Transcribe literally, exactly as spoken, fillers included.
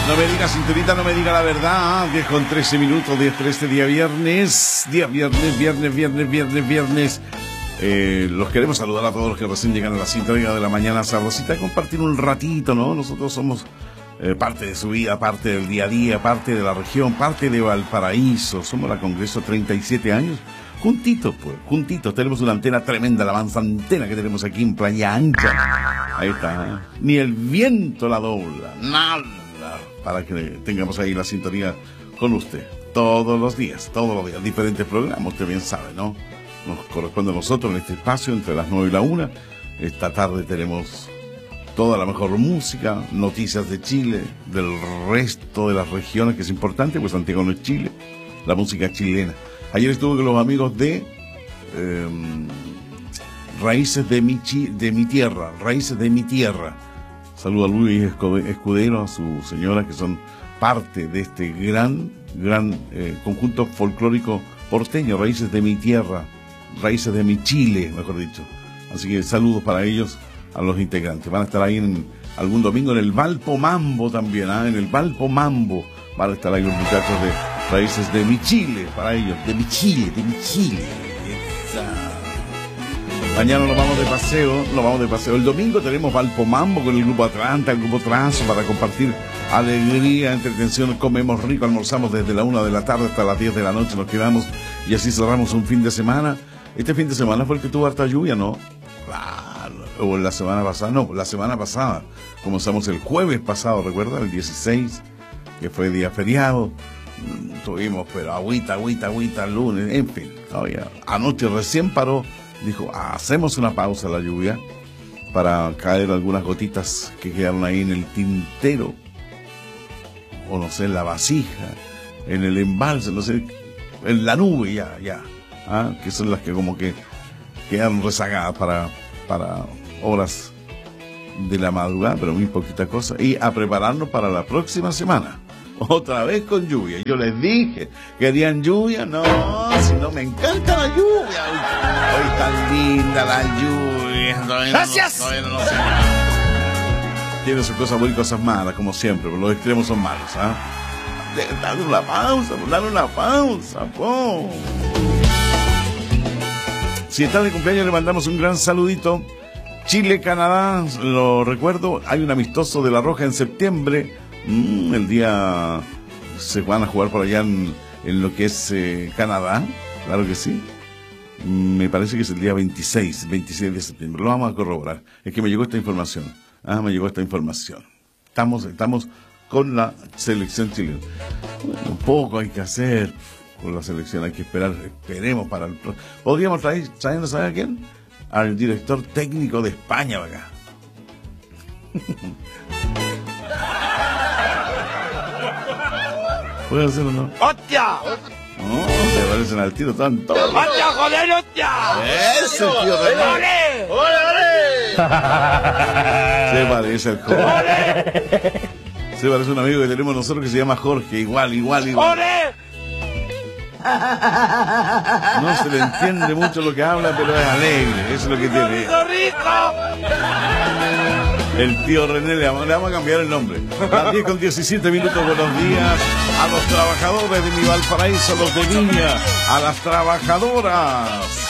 No me diga, cinturita, no me diga la verdad. diez con trece minutos, diez trece, día viernes. Día viernes, viernes, viernes, viernes, viernes. Eh, los queremos saludar a todos los que recién llegan a la sintonía de la mañana sabrosita. Compartir un ratito, ¿no? Nosotros somos eh, parte de su vida, parte del día a día, parte de la región, parte de Valparaíso. Somos la Congreso, treinta y siete años. Juntitos, pues, juntitos. Tenemos una antena tremenda, la mansa antena que tenemos aquí en Playa Ancha. Ahí está, ¿eh? Ni el viento la dobla, nada. Para que tengamos ahí la sintonía con usted. Todos los días, todos los días. Diferentes programas, usted bien sabe, ¿no? Nos corresponde a nosotros en este espacio entre las nueve y la una. Esta tarde tenemos toda la mejor música, noticias de Chile, del resto de las regiones, que es importante, pues Santiago no es Chile, la música chilena. Ayer estuve con los amigos de eh, Raíces de mi, chi, de mi Tierra, Raíces de mi Tierra. Saludo a Luis Escudero, a su señora, que son parte de este gran, gran eh, conjunto folclórico porteño, Raíces de mi Tierra, Raíces de mi Chile, mejor dicho. Así que saludos para ellos, a los integrantes. Van a estar ahí en algún domingo en el Valpo Mambo también, ¿eh? En el Valpo Mambo van a estar ahí los muchachos de Raíces de mi Chile, para ellos, de mi Chile, de mi Chile. Esa. Mañana nos vamos de paseo, nos vamos de paseo. El domingo tenemos Valpo Mambo con el grupo Atlanta, el grupo Trazo, para compartir alegría, entretención. Comemos rico, almorzamos desde la una de la tarde hasta las diez de la noche, nos quedamos y así cerramos un fin de semana. Este fin de semana fue el que tuvo harta lluvia, ¿no? Claro. O la semana pasada, no, la semana pasada. Comenzamos el jueves pasado, ¿recuerda? El dieciséis, que fue día feriado. Tuvimos, pero agüita, agüita, agüita, lunes, en fin. Todavía. Anoche recién paró. Dijo, hacemos una pausa a la lluvia para caer algunas gotitas que quedaron ahí en el tintero, o no sé, en la vasija, en el embalse, no sé, en la nube ya, ya, ¿ah? Que son las que como que quedan rezagadas para, para horas de la madrugada, pero muy poquita cosa, y a prepararnos para la próxima semana. Otra vez con lluvia. Yo les dije, ¿querían lluvia? No, si no, me encanta la lluvia. Hoy, hoy tan linda la lluvia. Todavía ¡Gracias! No, todavía no, no sé. Tiene sus cosas buenas y cosas malas, como siempre, pero los extremos son malos, ¿ah? ¿eh? Dale una pausa, dale una pausa, po. Si está de cumpleaños, le mandamos un gran saludito. Chile, Canadá, lo recuerdo, hay un amistoso de La Roja en septiembre. Mm, el día se van a jugar por allá en, en lo que es eh, Canadá, claro que sí. Mm, me parece que es el día veintiséis de septiembre. Lo vamos a corroborar. Es que me llegó esta información. Ah, me llegó esta información. Estamos, estamos con la selección chilena. Bueno, un poco hay que hacer con la selección, hay que esperar, esperemos para el próximo. ¿Podríamos traer, traernos a quién? Al director técnico de España, acá. ¿Puede hacerlo o no? ¡Hostia! No, se parecen al tiro tanto. ¡Hostia, joder, hostia! ¡Ese tío René! ¡Ole! ¡Ole! Se parece al Jorge. Se parece a un amigo que tenemos nosotros que se llama Jorge. Igual, igual, igual. ¡Ole! No se le entiende mucho lo que habla, pero es alegre. Eso es lo que tiene. ¡Rico, rico! El tío René, le vamos, le vamos a cambiar el nombre. A las diez con diecisiete minutos, buenos días a los trabajadores de mi Valparaíso, los de Viña, a las trabajadoras.